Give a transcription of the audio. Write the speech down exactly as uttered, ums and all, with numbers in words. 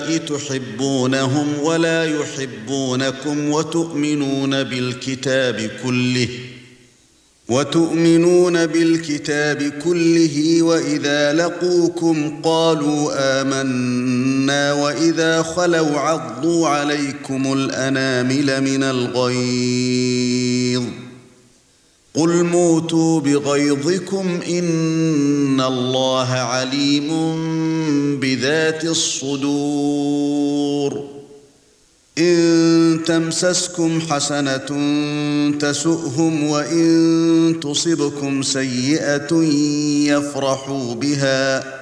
تحبونهم ولا يحبونكم وتؤمنون بالكتاب كله وتؤمنون بالكتاب كله وإذا لقوكم قالوا آمنا وإذا خلوا عضوا عليكم الأنامل من الغيظ قل موتوا بغيظكم إن الله عليم بذات الصدور إن تمسسكم حسنة تسؤهم وإن تصبكم سيئة يفرحوا بها